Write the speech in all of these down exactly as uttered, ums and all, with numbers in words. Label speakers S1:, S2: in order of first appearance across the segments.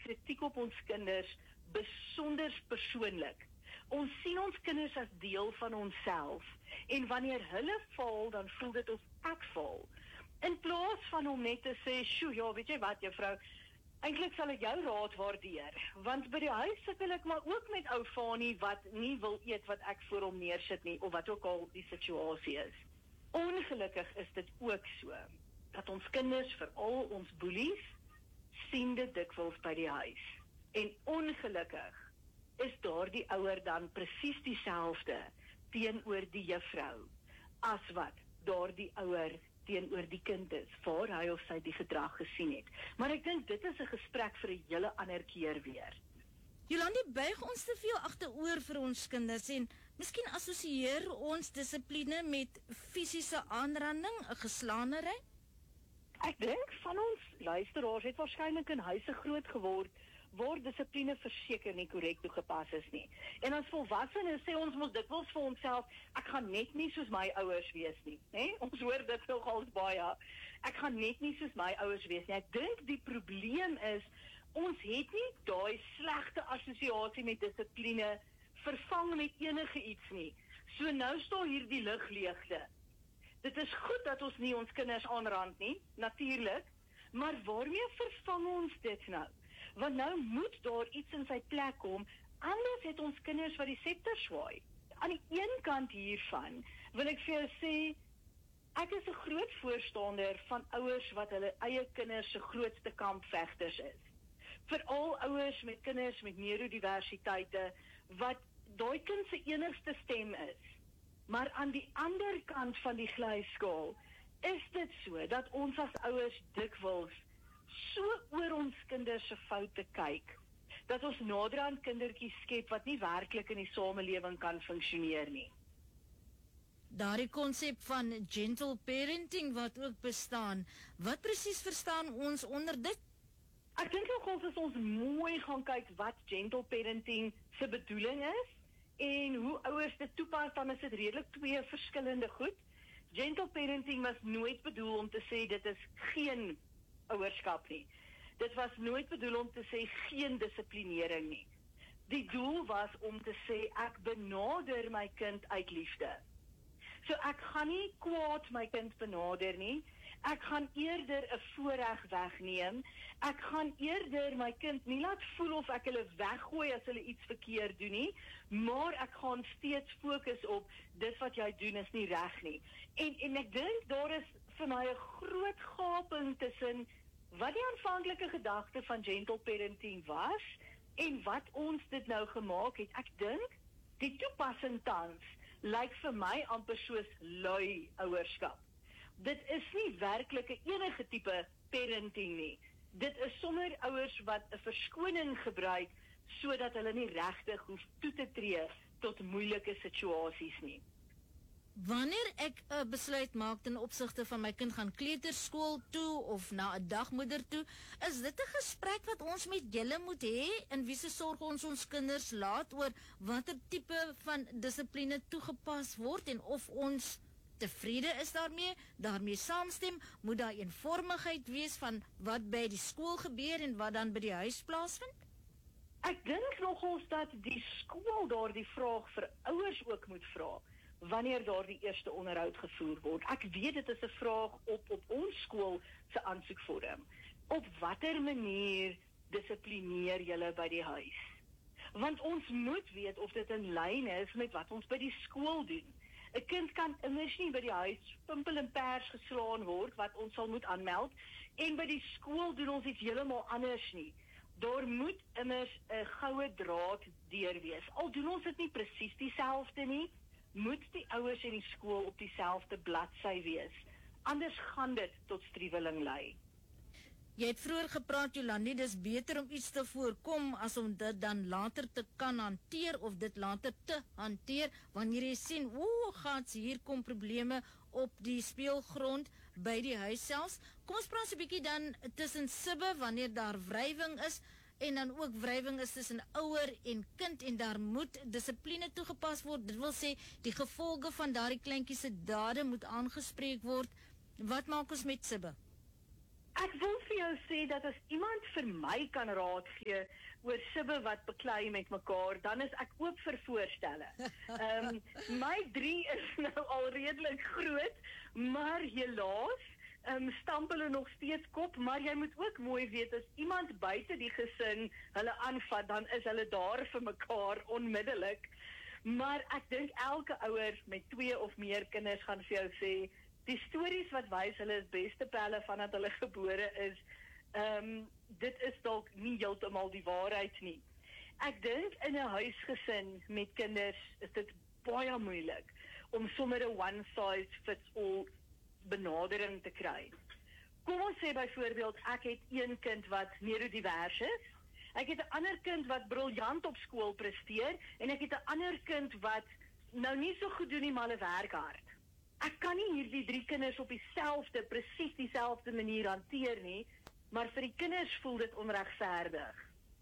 S1: kritiek op ons kinders besonder persoonlik. Ons sien ons kinders as deel van onsself en wanneer hulle val, dan voel dit of ek val. In plaas van om net te sê, sjoe, ja, weet jy wat, juffrou, eintlik sal ek jou raad waardeer, want by die huis sukkel ek maar ook met ou Fanie wat nie wil eet wat ek voor hom neersit nie, of wat ook al die situasie is. Ongelukkig is dit ook so, dat ons kinders, veral ons boelies, sien dit dikwels by die huis. En ongelukkig is daardie ouer dan presies dieselfde teenoor die juffrou, as wat daardie ouer teenoor die kind is, waar hy of sy die gedrag gesien het. Maar ek dink dit is 'n gesprek vir 'n hele ander keer weer.
S2: Jolandi, buig ons te veel agteroor vir ons kinders en miskien assosieer ons dissipline met fisiese aanranding, 'n geslaanery?
S1: Ek dink van ons luisteraars het waarskynlik in huise groot geword waar dissipline verseker nie korrek toegepas is nie. En as volwassenes sê ons mos dikwels vir onsself, ek gaan net nie soos my ouers wees nie, né? Ons hoor dit nogals baie. Ek gaan net nie soos my ouers wees nie. Ek dink die probleem is ons het nie daai slegte assosiasie met dissipline vervang met enige iets nie. So nou staan hier die ligleegte. Dit is goed dat ons nie ons kinders aanrand nie, natuurlik, maar waarmee vervang ons dit nou? Want nou moet daar iets in sy plek kom, anders het ons kinders wat die septer swaai. Aan die een kant hiervan wil ek vir jou sê, ek is 'n groot voorstander van ouers wat hulle eie kinders se grootste kampvegters is. Veral ouers met kinders met neurodiversiteite, wat daai kind se enigste stem is. Maar aan die ander kant van die glyskaal is dit so, dat ons as ouers dikwels so oor ons kinders se foute kyk, dat ons naderhand kindertjies skep wat nie werklik in die samelewing kan funksioneer nie.
S2: Daardie konsep van gentle parenting wat ook bestaan, wat presies verstaan ons onder dit?
S1: Ek dink nogals as ons mooi gaan kyk wat gentle parenting se bedoeling is, en hoe ouers dit toepas, dan is dit redelik twee verskillende goed. Gentle parenting was nooit bedoel om te sê dit is geen ouerskap nie. Dit was nooit bedoel om te sê geen dissiplinering nie. Die doel was om te sê ek benader my kind uit liefde. So ek gaan nie kwaad my kind benader nie. Ek gaan eerder 'n voorreg wegneem. Ek gaan eerder my kind nie laat voel of ek hulle weggooi as hulle iets verkeerd doen nie, maar ek gaan steeds fokus op dit wat jy doen is nie reg nie. En en ek dink daar is vir my 'n groot gaping tussen wat die aanvanklike gedagte van gentle parenting was en wat ons dit nou gemaak het. Ek dink die toepassing tans lyk vir my amper soos lui ouerskap. Dit is nie werklik 'n enige tipe parenting nie. Dit is sommer ouers wat 'n verskoning gebruik sodat hulle nie regtig hoef toe te tree tot moeilike situasies nie.
S2: Wanneer ek 'n uh, besluit maak ten opsigte van my kind gaan kleuterskool toe of na 'n dagmoeder toe, is dit 'n gesprek wat ons met julle moet hê, in wie se sorg ons ons kinders laat oor watter tipe van dissipline toegepas word en of ons tevrede is daarmee, daarmee saamstem, moet daar eenvormigheid wees van wat by die skool gebeur en wat dan by die huis plaasvind?
S1: Ek dink nogals dat die skool daardie vraag vir ouers ook moet vra, wanneer daar die eerste onderhoud gevoer word. Ek weet dit is 'n vraag op op ons skool se aansoekvorm. Op watter manier dissiplineer julle by die huis? Want ons moet weet of dit in lyn is met wat ons by die skool doen. 'n Kind kan immers nie by die huis pimpel en pers geslaan word wat ons sal moet aanmeld, en by die skool doen ons iets heeltemal anders nie. Daar moet immers 'n goue draad deur wees. Al doen ons dit nie presies dieselfde nie, moet die ouers en die skool op dieselfde bladsy wees. Anders gaan dit tot striweling lei.
S2: Jy het vroeër gepraat, Jolandi, dis beter om iets te voorkom as om dit dan later te kan hanteer of dit later te hanteer wanneer jy sien, o, gats, hier kom probleme op die speelgrond by die huis selfs. Kom ons praat 'n bietjie dan tussen sibbe wanneer daar wrywing is en dan ook wrywing is tussen ouer en kind en daar moet dissipline toegepas word. Dit wil sê die gevolge van daardie kleintjie se dade moet aangespreek word. Wat maak ons met sibbe?
S1: Ek wil vir jou sê dat as iemand vir my kan raad gee oor sibbe wat beklei met mekaar, dan is ek oop vir voorstelle. Um, my drie is nou al redelik groot, maar helaas um, stamp hulle nog steeds kop, maar jy moet ook mooi weet, as iemand buite die gesin hulle aanvat, dan is hulle daar vir mekaar onmiddellik. Maar ek dink elke ouer met twee of meer kinders gaan vir jou sê, die stories wat wys hulle is beste pelle vandat hulle gebore is, um, dit is dalk nie heeltemal die waarheid nie. Ek dink in 'n huisgesin met kinders is dit baie moeilik om sommer 'n one size fits all benadering te kry. Kom ons sê byvoorbeeld, ek het een kind wat neurodivers is, ek het 'n ander kind wat briljant op skool presteer, en ek het 'n ander kind wat nou nie so goed doen nie, maar hulle werk hard. Ek kan nie hierdie drie kinders op dieselfde, presies dieselfde manier hanteer nie, maar vir die kinders voel dit onregverdig.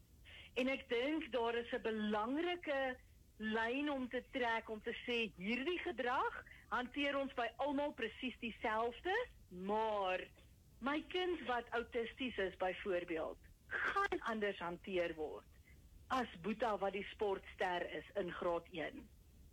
S1: En ek dink daar is 'n belangrike lyn om te trek, om te sê, hierdie gedrag hanteer ons by almal presies dieselfde, maar my kind wat autisties is byvoorbeeld, gaan anders hanteer word as Boeta wat die sportster is in graad een.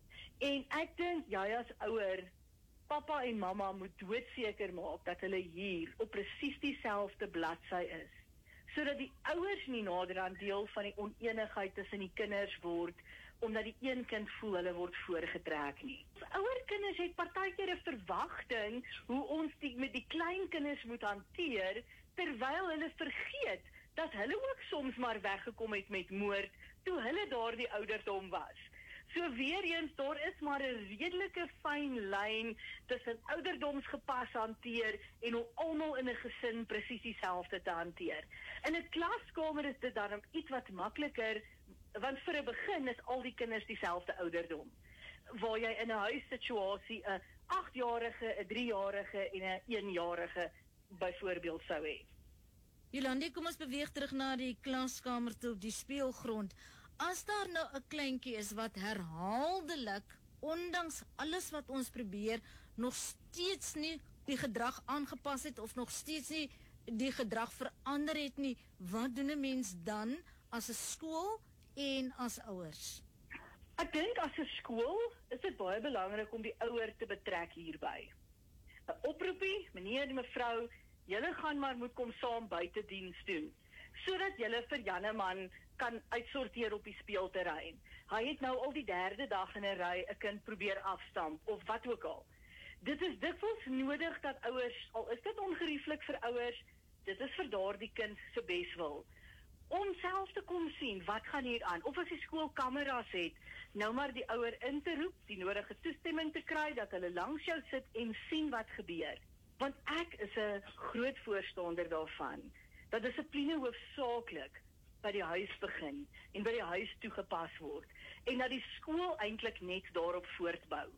S1: En ek dink jy as ouer, pappa en mamma moet doodseker maak dat hulle hier op presies dieselfde bladsy is, sodat die ouers nie naderhand deel van die oneenigheid tussen die kinders word, omdat die een kind voel hulle word voorgetrek nie. Ouer kinders het partykeer 'n verwagting hoe ons die, met die klein kinders moet hanteer, terwyl hulle vergeet dat hulle ook soms maar weggekom het met moord, toe hulle daardie ouderdom was. So weer eens, daar is maar 'n redelike fyn lyn tussen ouderdomsgepas hanteer en om almal in 'n gesin presies dieselfde te hanteer. In 'n klaskamer is dit dan iets wat makliker, want vir 'n begin is al die kinders dieselfde ouderdom. Waar jy in 'n huissituasie 'n agtjarige, 'n driejarige en 'n eenjarige byvoorbeeld sou hê.
S2: Jolandi, kom ons beweeg terug na die klaskamer toe, die speelgrond. As daar nou 'n kleintjie is wat herhaaldelik, ondanks alles wat ons probeer, nog steeds nie die gedrag aangepas het of nog steeds nie die gedrag verander het nie, wat doen 'n mens dan as 'n skool en as ouers?
S1: Ek dink as 'n skool is dit baie belangrik om die ouer te betrek hierby. 'n Oproepie, meneer en mevrou, julle gaan maar moet kom saam buitediens doen, sodat julle vir Janneman kan uitsorteer op die speelterrein. Hy het nou al die derde dag in 'n ry 'n kind probeer afstamp, of wat ook al. Dit is dikwels nodig dat ouers, al is dit ongerieflik vir ouers, dit is vir daardie kind se beswil, om self te kom sien, wat gaan hier aan, of as die skool kameras het, nou maar die ouer in te roep, die nodige toestemming te kry, dat hulle langs jou sit en sien wat gebeur. Want ek is 'n groot voorstander daarvan, dat dissipline hoofsaaklik by die huis begin, en by die huis toegepas word, en dat die skool eintlik net daarop voortbou.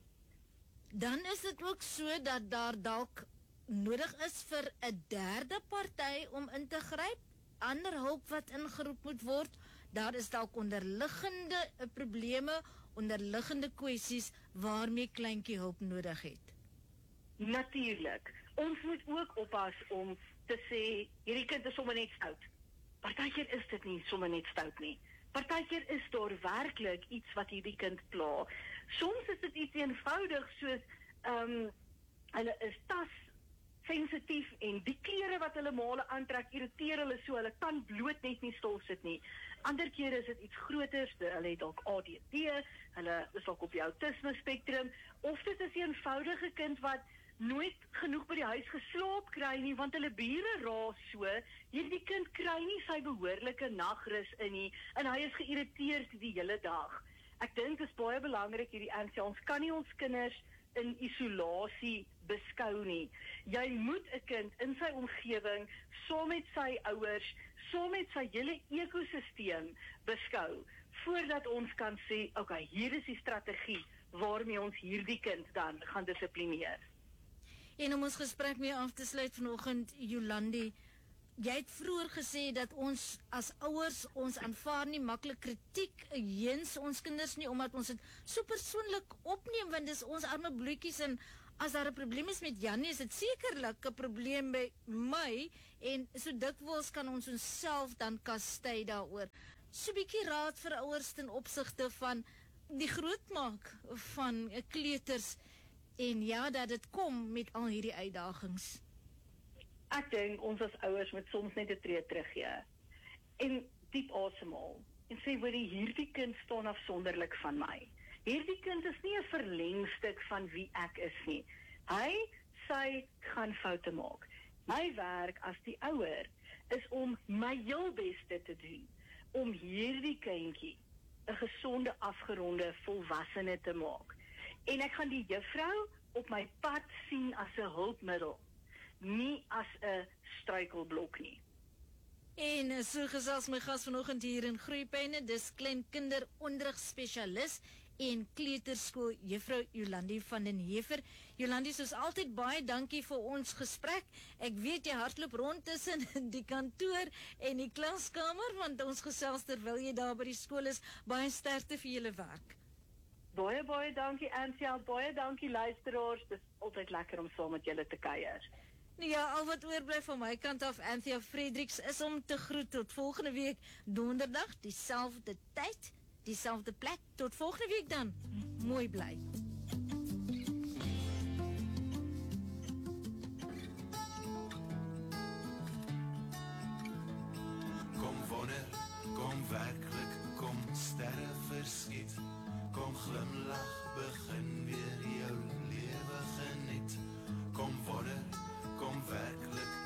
S2: Dan is dit ook so dat daar dalk nodig is vir 'n derde party om in te gryp, ander hulp wat ingeroep moet word. Daar is dalk onderliggende uh, probleme, onderliggende kwessies waarmee kleintjie hulp nodig het.
S1: Natuurlik. Ons moet ook oppas om te sê, hierdie kind is sommer net stout. Partykeer is dit nie sommer net stout nie. Partykeer is daar werklik iets wat hierdie kind pla. Soms is dit iets eenvoudig soos, um, hulle is tas sensitief en die klere wat hulle male aantrek irriteer hulle so, hulle kan bloot net nie stil sit nie. Ander kere is dit iets groters, hulle het dalk A D D, hulle is dalk op die autisme spektrum, of dit is 'n eenvoudige kind wat nooit genoeg by die huis geslaap kry nie, want hulle bure raas so, hierdie kind kry nie sy behoorlike nagrus in nie, en hy is geïrriteerd die hele dag. Ek dink dit is baie belangrik hierdie aansien, ons kan nie ons kinders in isolasie beskou nie. Jy moet 'n kind in sy omgewing, saam met sy ouers, saam met sy hele ekosisteem beskou, voordat ons kan sê, okay, hier is die strategie waarmee ons hierdie kind dan gaan dissiplineer.
S2: En om ons gesprek mee af te sluit vanoggend, Jolandi, jy het vroeër gesê dat ons as ouers, ons aanvaar nie maklik kritiek jeens ons kinders nie, omdat ons dit so persoonlik opneem, want dis ons arme bloetjies en as daar 'n probleem is met Janie, is dit sekerlik 'n probleem by my en so dikwels kan ons onsself dan kastei daaroor. So 'n bietjie raad vir ouers ten opsigte van die grootmaak van kleuters en ja, dat dit kom met al hierdie uitdagings.
S1: Ek dink ons as ouers moet soms net 'n tree teruggee en diep asemhaal en sê, hoorie, hierdie kind staan afsonderlik van my. Hierdie kind is nie 'n verlengstuk van wie ek is nie. Hy, sy gaan foute maak. My werk as die ouer is om my heel beste te doen om hierdie kindjie 'n gesonde, afgeronde volwassene te maak. En ek gaan die juffrou op my pad sien as 'n hulpmiddel, nie as 'n struikelblok nie.
S2: En so gesels my gas vanoggend hier in Groepyne, dis klein kinderonderrigspesialis en kleuterskool juffrou Jolandi van den Heever. Jolandi, soos altyd baie dankie vir ons gesprek. Ek weet jy hardloop rond tussen die kantoor en die klaskamer, want ons gesels terwyl jy daar by die skool is. Baie sterkte vir julle werk.
S1: Baie, baie dankie Ansia, baie dankie luisteraars. Dis altyd lekker om saam met julle te kuier.
S2: Ja, al wat oorbly van my kant af, Anthea Fredericks, is om te groet tot volgende week donderdag, dieselfde tyd, dieselfde plek. Tot volgende week dan. Mooi bly.
S3: Kom wonder, kom werklik, kom sterre verskiet. Kom glimlag, begin weer jou lewe geniet. Kom wonder, kom werklik